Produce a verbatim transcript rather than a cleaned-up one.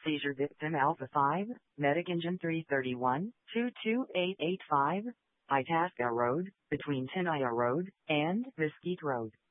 seizure victim Alpha five, Medic Engine three three one, two two eight eight five, Itasca Road, between Tenaya Road and Mesquite Road.